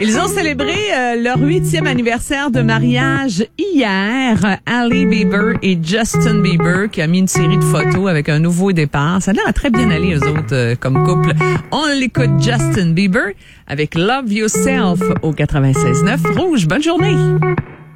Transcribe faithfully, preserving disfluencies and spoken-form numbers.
Ils ont célébré euh, leur huitième anniversaire de mariage hier. Hailey Bieber et Justin Bieber qui a mis une série de photos avec un nouveau départ. Ça a l'air à très bien aller, eux autres, euh, comme couple. On l'écoute Justin Bieber avec Love Yourself au quatre-vingt-seize neuf Rouge. Bonne journée!